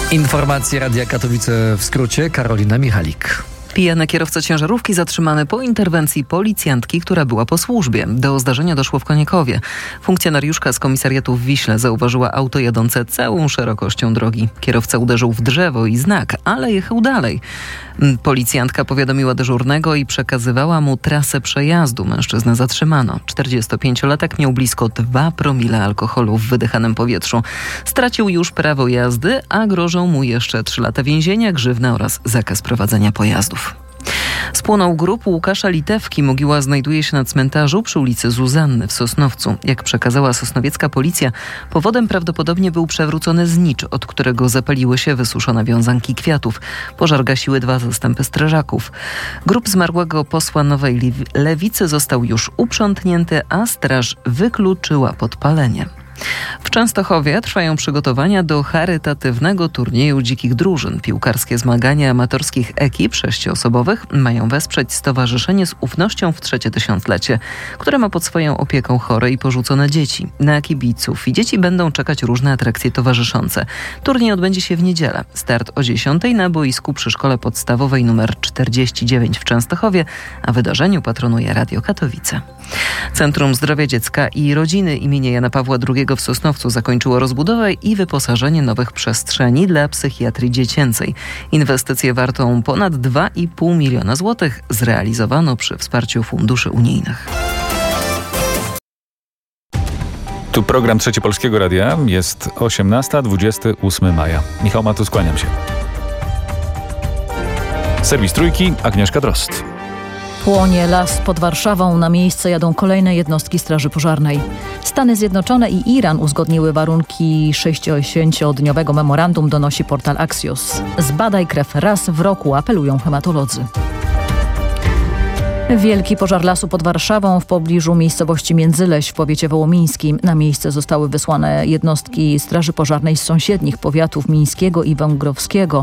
Informacje Radia Katowice w skrócie. Karolina Michalik. Pijany kierowca ciężarówki zatrzymany po interwencji policjantki, która była po służbie. Do zdarzenia doszło w Koniekowie. Funkcjonariuszka z komisariatu w Wiśle zauważyła auto jadące całą szerokością drogi. Kierowca uderzył w drzewo i znak, ale jechał dalej. Policjantka powiadomiła dyżurnego i przekazywała mu trasę przejazdu. Mężczyznę zatrzymano. 45-latek miał blisko 2 promile alkoholu w wydychanym powietrzu. Stracił już prawo jazdy, a grożą mu jeszcze 3 lata więzienia, grzywna oraz zakaz prowadzenia pojazdów. Spłonął grób Łukasza Litewki. Mogiła znajduje się na cmentarzu przy ulicy Zuzanny w Sosnowcu. Jak przekazała sosnowiecka policja, powodem prawdopodobnie był przewrócony znicz, od którego zapaliły się wysuszone wiązanki kwiatów. Pożar gasiły 2 zastępy strażaków. Grób zmarłego posła Nowej Lewicy został już uprzątnięty, a straż wykluczyła podpalenie. W Częstochowie trwają przygotowania do charytatywnego turnieju dzikich drużyn. Piłkarskie zmagania amatorskich ekip 6-osobowych mają wesprzeć Stowarzyszenie z Ufnością w 3. tysiąclecie, które ma pod swoją opieką chore i porzucone dzieci. Na kibiców i dzieci będą czekać różne atrakcje towarzyszące. Turniej odbędzie się w niedzielę. Start o 10:00 na boisku przy Szkole Podstawowej nr 49 w Częstochowie, a wydarzeniu patronuje Radio Katowice. Centrum Zdrowia Dziecka i Rodziny imienia Jana Pawła II w Sosnowcu zakończyło rozbudowę i wyposażenie nowych przestrzeni dla psychiatrii dziecięcej. Inwestycję wartą ponad 2,5 miliona złotych zrealizowano przy wsparciu funduszy unijnych. Tu program Trzeci Polskiego Radia. Jest 18, 28 maja. Michał Matus, kłaniam się. Serwis Trójki, Agnieszka Drozd. Płonie las pod Warszawą. Na miejsce jadą kolejne jednostki Straży Pożarnej. Stany Zjednoczone i Iran uzgodniły warunki 60-dniowego memorandum, donosi portal Axios. Zbadaj krew raz w roku, apelują hematolodzy. Wielki pożar lasu pod Warszawą w pobliżu miejscowości Międzyleś w powiecie wołomińskim. Na miejsce zostały wysłane jednostki Straży Pożarnej z sąsiednich powiatów mińskiego i wągrowskiego.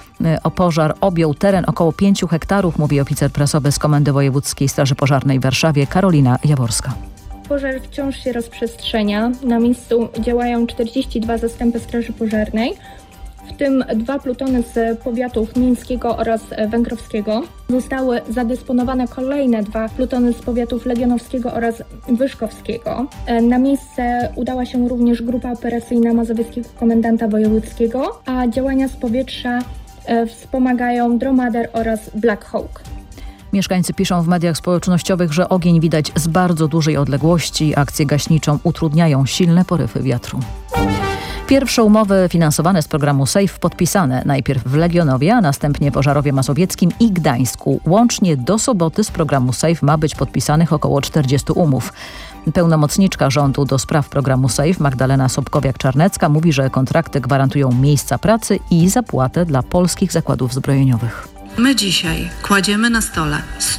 Pożar objął teren około 5 hektarów, mówi oficer prasowy z Komendy Wojewódzkiej Straży Pożarnej w Warszawie, Karolina Jaworska. Pożar wciąż się rozprzestrzenia. Na miejscu działają 42 zastępy Straży Pożarnej, w tym 2 plutony z powiatów mińskiego oraz węgrowskiego. Zostały zadysponowane kolejne 2 plutony z powiatów legionowskiego oraz wyszkowskiego. Na miejsce udała się również grupa operacyjna mazowieckiego komendanta wojewódzkiego, a działania z powietrza wspomagają Dromader oraz Black Hawk. Mieszkańcy piszą w mediach społecznościowych, że ogień widać z bardzo dużej odległości. Akcję gaśniczą utrudniają silne porywy wiatru. Pierwsze umowy finansowane z programu SAFE podpisane najpierw w Legionowie, a następnie Pożarowie Mazowieckim i Gdańsku. Łącznie do soboty z programu SAFE ma być podpisanych około 40 umów. Pełnomocniczka rządu do spraw programu SAFE Magdalena Sobkowiak-Czarnecka mówi, że kontrakty gwarantują miejsca pracy i zapłatę dla polskich zakładów zbrojeniowych. My dzisiaj kładziemy na stole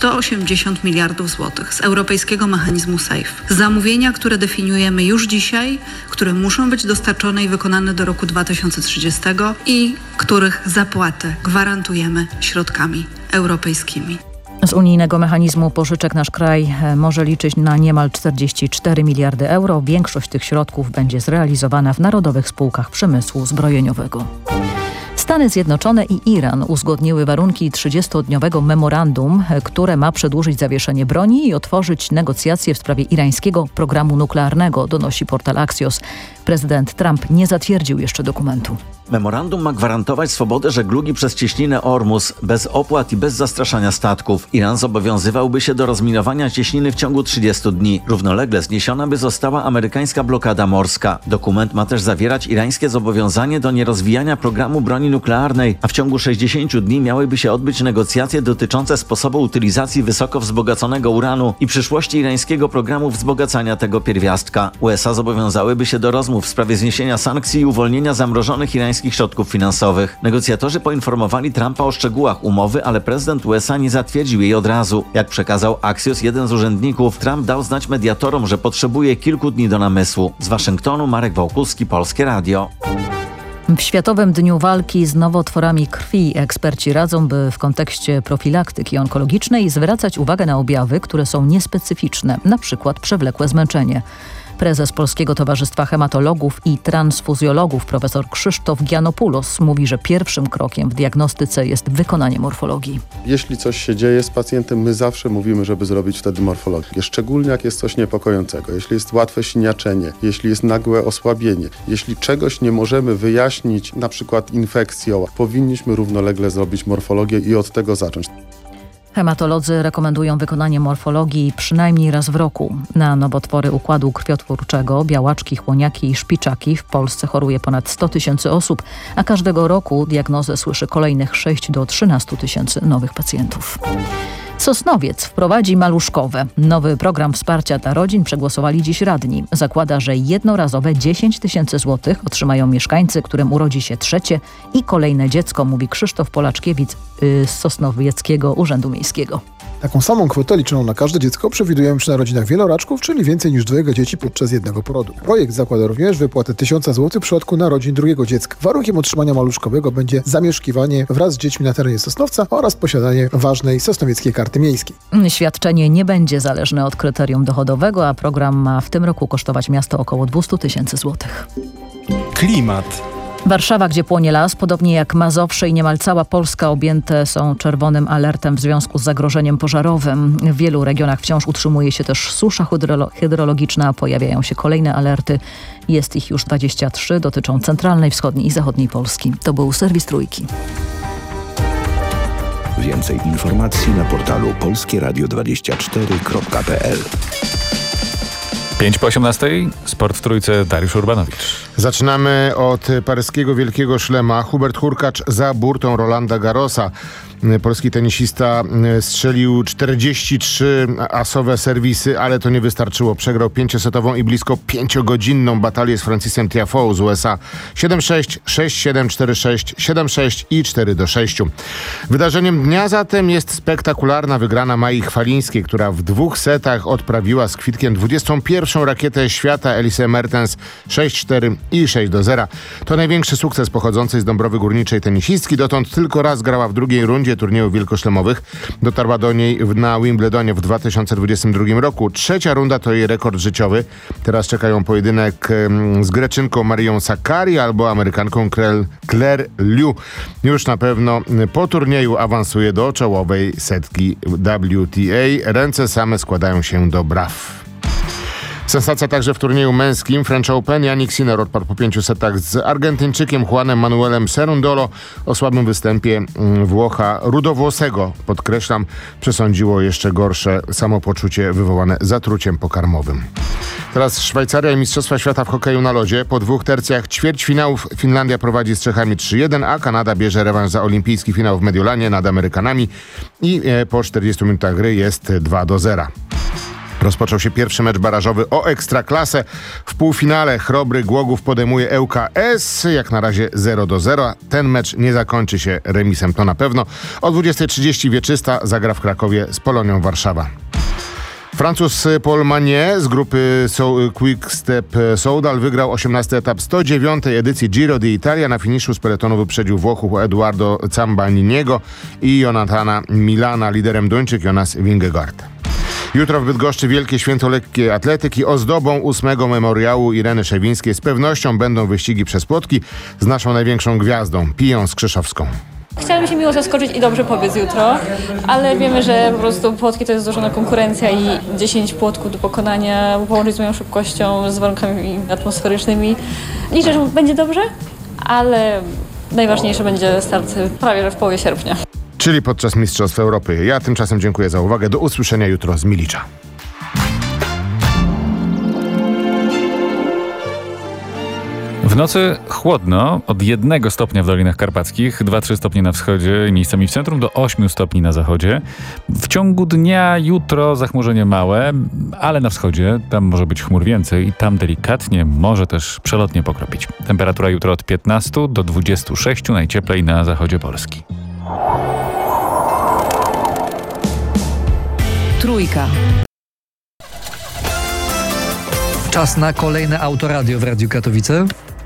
180 miliardów złotych z Europejskiego Mechanizmu SAFE. Zamówienia, które definiujemy już dzisiaj, które muszą być dostarczone i wykonane do roku 2030 i których zapłatę gwarantujemy środkami europejskimi. Z unijnego mechanizmu pożyczek nasz kraj może liczyć na niemal 44 miliardy euro. Większość tych środków będzie zrealizowana w narodowych spółkach przemysłu zbrojeniowego. Stany Zjednoczone i Iran uzgodniły warunki 30-dniowego memorandum, które ma przedłużyć zawieszenie broni i otworzyć negocjacje w sprawie irańskiego programu nuklearnego, donosi portal Axios. Prezydent Trump nie zatwierdził jeszcze dokumentu. Memorandum ma gwarantować swobodę żeglugi przez cieśninę Ormus bez opłat i bez zastraszania statków. Iran zobowiązywałby się do rozminowania cieśniny w ciągu 30 dni. Równolegle zniesiona by została amerykańska blokada morska. Dokument ma też zawierać irańskie zobowiązanie do nierozwijania programu broni nuklearnej, a w ciągu 60 dni miałyby się odbyć negocjacje dotyczące sposobu utylizacji wysoko wzbogaconego uranu i przyszłości irańskiego programu wzbogacania tego pierwiastka. USA zobowiązałyby się do rozmów w sprawie zniesienia sankcji i uwolnienia zamrożonych irańskich środków finansowych. Negocjatorzy poinformowali Trumpa o szczegółach umowy, ale prezydent USA nie zatwierdził jej od razu. Jak przekazał Axios, jeden z urzędników, Trump dał znać mediatorom, że potrzebuje kilku dni do namysłu. Z Waszyngtonu Marek Wałkuski, Polskie Radio. W Światowym Dniu Walki z Nowotworami Krwi eksperci radzą, by w kontekście profilaktyki onkologicznej zwracać uwagę na objawy, które są niespecyficzne, np. przewlekłe zmęczenie. Prezes Polskiego Towarzystwa Hematologów i Transfuzjologów profesor Krzysztof Giannopoulos mówi, że pierwszym krokiem w diagnostyce jest wykonanie morfologii. Jeśli coś się dzieje z pacjentem, my zawsze mówimy, żeby zrobić wtedy morfologię. Szczególnie jak jest coś niepokojącego, jeśli jest łatwe siniaczenie, jeśli jest nagłe osłabienie, jeśli czegoś nie możemy wyjaśnić, na przykład infekcją, powinniśmy równolegle zrobić morfologię i od tego zacząć. Hematolodzy rekomendują wykonanie morfologii przynajmniej raz w roku. Na nowotwory układu krwiotwórczego, białaczki, chłoniaki i szpiczaki w Polsce choruje ponad 100 000 osób, a każdego roku diagnozę słyszy kolejnych 6 do 13 000 nowych pacjentów. Sosnowiec wprowadzi maluszkowe. Nowy program wsparcia dla rodzin przegłosowali dziś radni. Zakłada, że jednorazowe 10 000 złotych otrzymają mieszkańcy, którym urodzi się trzecie i kolejne dziecko, mówi Krzysztof Polaczkiewicz z Sosnowieckiego Urzędu Miejskiego. Taką samą kwotę liczoną na każde dziecko przewidujemy przy narodzinach wieloraczków, czyli więcej niż 2 dzieci podczas jednego porodu. Projekt zakłada również wypłatę 1000 zł w przypadku narodzin drugiego dziecka. Warunkiem otrzymania maluszkowego będzie zamieszkiwanie wraz z dziećmi na terenie Sosnowca oraz posiadanie ważnej sosnowieckiej karty miejskiej. Świadczenie nie będzie zależne od kryterium dochodowego, a program ma w tym roku kosztować miasto około 200 000 złotych. Klimat. Warszawa, gdzie płonie las, podobnie jak Mazowsze i niemal cała Polska objęte są czerwonym alertem w związku z zagrożeniem pożarowym. W wielu regionach wciąż utrzymuje się też susza hydrologiczna, a pojawiają się kolejne alerty. Jest ich już 23, dotyczą centralnej, wschodniej i zachodniej Polski. To był serwis Trójki. Więcej informacji na portalu polskieradio24.pl. 5:18, sport w Trójce, Dariusz Urbanowicz. Zaczynamy od paryskiego wielkiego szlema. Hubert Hurkacz za burtą Rolanda Garrosa. Polski tenisista strzelił 43 asowe serwisy, ale to nie wystarczyło. Przegrał 5-setową i blisko 5-godzinną batalię z Francisem Tiafoe z USA. 7-6, 6-7, 4-6, 7-6 i 4-6. Wydarzeniem dnia zatem jest spektakularna wygrana Mai Chwalińskiej, która w 2 setach odprawiła z kwitkiem 21. rakietę świata Elisę Mertens 6-4 i 6-0. To największy sukces pochodzącej z Dąbrowy Górniczej tenisistki. Dotąd tylko raz grała w drugiej rundzie turniejów wielkoszlemowych. Dotarła do niej na Wimbledonie w 2022 roku. 3. runda to jej rekord życiowy. Teraz czekają pojedynek z Greczynką Marią Sakkari albo Amerykanką Claire Liu. Już na pewno po turnieju awansuje do czołowej setki WTA. Ręce same składają się do braw. Sensacja także w turnieju męskim French Open. Jannik Sinner odpadł po 5 setach z Argentyńczykiem Juanem Manuelem Cerundolo. O słabym występie Włocha rudowłosego, podkreślam, przesądziło jeszcze gorsze samopoczucie wywołane zatruciem pokarmowym. Teraz Szwajcaria i Mistrzostwa Świata w hokeju na lodzie. Po 2 tercjach ćwierćfinałów Finlandia prowadzi z Czechami 3-1, a Kanada bierze rewanż za olimpijski finał w Mediolanie nad Amerykanami i po 40 minutach gry jest 2-0. Rozpoczął się pierwszy mecz barażowy o Ekstraklasę. W półfinale Chrobry Głogów podejmuje ŁKS. Jak na razie 0-0. Ten mecz nie zakończy się remisem, to na pewno. O 20:30 Wieczysta zagra w Krakowie z Polonią Warszawa. Francuz Paul Magnier z grupy Quick Step Soudal wygrał 18. etap 109. edycji Giro d'Italia. Na finiszu z peletonu wyprzedził Włochów Eduardo Zambaniniego i Jonathana Milana, liderem Duńczyk Jonas Vingegaard. Jutro w Bydgoszczy wielkie święto lekkiej atletyki. Ozdobą 8. memoriału Ireny Szewińskiej z pewnością będą wyścigi przez płotki z naszą największą gwiazdą, Piją Skrzyszowską. Chciałabym się miło zaskoczyć i dobrze pobiec jutro, ale wiemy, że po prostu płotki to jest złożona konkurencja i 10 płotków do pokonania połączyć z moją szybkością, z warunkami atmosferycznymi. Liczę, że będzie dobrze, ale najważniejsze będzie start prawie w połowie sierpnia. Czyli podczas Mistrzostw Europy. Ja tymczasem dziękuję za uwagę. Do usłyszenia jutro z Milicza. W nocy chłodno, od 1 stopnia w Dolinach Karpackich, 2-3 stopnie na wschodzie i miejscami w centrum, do 8 stopni na zachodzie. W ciągu dnia jutro zachmurzenie małe, ale na wschodzie tam może być chmur więcej i tam delikatnie, może też przelotnie pokropić. Temperatura jutro od 15 do 26, najcieplej na zachodzie Polski. Trójka. Czas na kolejne Autoradio w Radiu Katowice.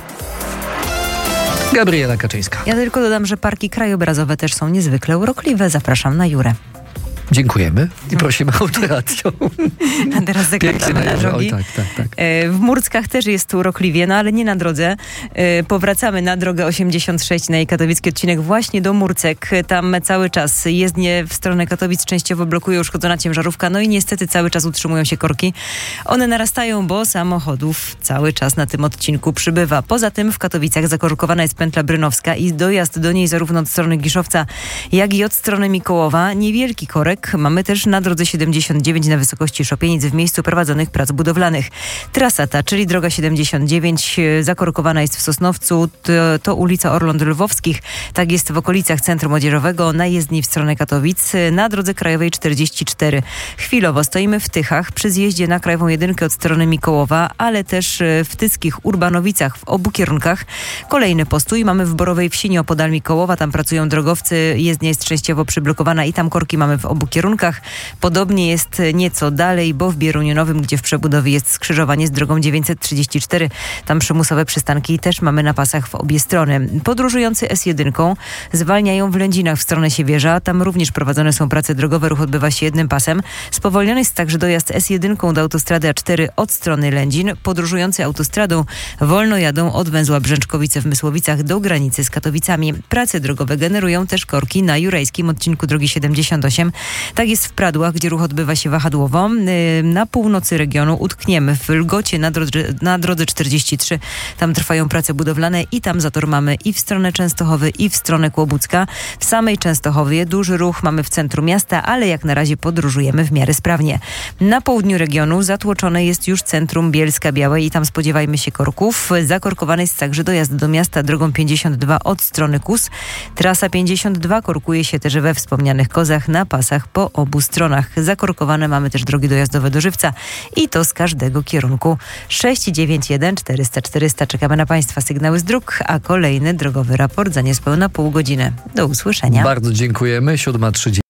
Gabriela Kaczyńska. Ja tylko dodam, że parki krajobrazowe też są niezwykle urokliwe. Zapraszam na Jurę. Dziękujemy i prosimy o autorację. A teraz zakręcamy na drogi. Oj, tak. W Murckach też jest urokliwie, no ale nie na drodze. Powracamy na drogę 86 na jej katowicki odcinek właśnie do Murcek. Tam cały czas jezdnie w stronę Katowic częściowo blokuje uszkodzona ciężarówka, no i niestety cały czas utrzymują się korki. One narastają, bo samochodów cały czas na tym odcinku przybywa. Poza tym w Katowicach zakorkowana jest pętla brynowska i dojazd do niej zarówno od strony Giszowca, jak i od strony Mikołowa. Niewielki korek mamy też na drodze 79 na wysokości Szopienic w miejscu prowadzonych prac budowlanych. Trasa ta, czyli droga 79, zakorkowana jest w Sosnowcu, to ulica Orląt Lwowskich. Tak jest w okolicach Centrum Młodzieżowego na jezdni w stronę Katowic, na drodze krajowej 44. Chwilowo stoimy w Tychach przy zjeździe na krajową 1 od strony Mikołowa, ale też w Tyckich Urbanowicach w obu kierunkach. Kolejny postój mamy w Borowej Wsi nieopodal Mikołowa, tam pracują drogowcy, jezdnia jest częściowo przyblokowana i tam korki mamy w obu kierunkach. Podobnie jest nieco dalej, bo w Bieruniu Nowym, gdzie w przebudowie jest skrzyżowanie z drogą 934, tam przymusowe przystanki też mamy na pasach w obie strony. Podróżujący S1 zwalniają w Lędzinach w stronę Siewierza, tam również prowadzone są prace drogowe, ruch odbywa się jednym pasem. Spowolniony jest także dojazd S1 do autostrady A4 od strony Lędzin. Podróżujący autostradą wolno jadą od węzła Brzęczkowice w Mysłowicach do granicy z Katowicami. Prace drogowe generują też korki na jurajskim odcinku drogi 78. Tak jest w Pradłach, gdzie ruch odbywa się wahadłowo. Na północy regionu utkniemy w Lgocie na drodze 43. Tam trwają prace budowlane i tam zator mamy i w stronę Częstochowy, i w stronę Kłobucka. W samej Częstochowie duży ruch mamy w centrum miasta, ale jak na razie podróżujemy w miarę sprawnie. Na południu regionu zatłoczone jest już centrum Bielska-Białej i tam spodziewajmy się korków. Zakorkowany jest także dojazd do miasta drogą 52 od strony Kus. Trasa 52 korkuje się też we wspomnianych Kozach na pasach po obu stronach. Zakorkowane mamy też drogi dojazdowe do Żywca i to z każdego kierunku. 691 400 400. Czekamy na Państwa sygnały z dróg, a kolejny drogowy raport za niespełna pół godziny. Do usłyszenia. Bardzo dziękujemy. 7:30.